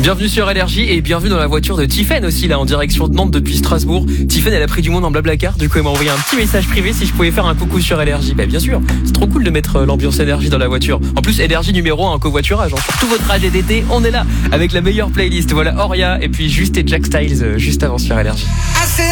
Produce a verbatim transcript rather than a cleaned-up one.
Bienvenue sur Énergie et bienvenue dans la voiture de Tiffen aussi, là en direction de Nantes depuis Strasbourg. Tiffen, elle a pris du monde en Blablacar, du coup elle m'a envoyé un petit message privé si je pouvais faire un coucou sur Énergie. Bah bien sûr, c'est trop cool de mettre l'ambiance Énergie dans la voiture. En plus, Énergie numéro un en covoiturage, hein. Sur tout votre trajet d'été, on est là avec la meilleure playlist. Voilà Oria et puis Juste et Jack Styles juste avant sur Énergie.